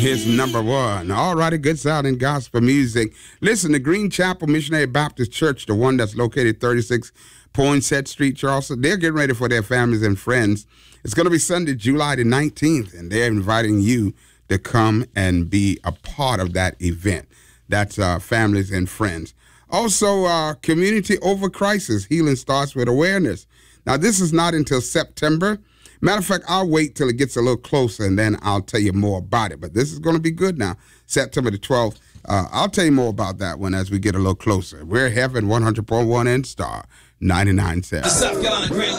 His number one. All righty, good sounding gospel music. Listen, the Green Chapel Missionary Baptist Church, the one that's located 36 Poinsett Street, Charleston, they're getting ready for their families and friends. It's going to be Sunday, July the 19th, and they're inviting you to come and be a part of that event. That's families and friends. Also, Community Over Crisis. Healing starts with awareness. Now, this is not until September. Matter of fact, I'll wait till it gets a little closer, and then I'll tell you more about it. But this is going to be good now, September the 12th. I'll tell you more about that one as we get a little closer. We're Heaven 100.1 and Star 99.7.